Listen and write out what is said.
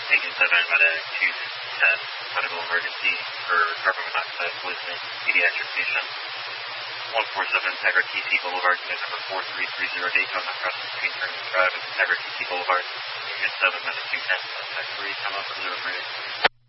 Agent 7, I'm at a 210 medical emergency for carbon monoxide poisoning, pediatric patient. 147 Integra TT Boulevard, unit number 4330 Daytona, across the street, Vernon Drive, Integra TT Boulevard. Agent 7, at a 210, contact 3, come up and deliver.